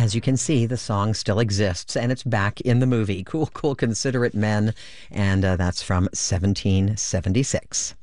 as you can see, the song still exists and it's back in the movie. Cool, cool, considerate men. And that's from 1776.